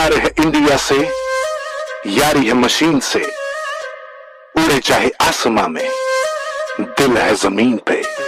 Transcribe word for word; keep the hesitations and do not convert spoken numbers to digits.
प्यार है इंडिया से, यारी है मशीन से, उड़े चाहे आसमां में, दिल है जमीन पे।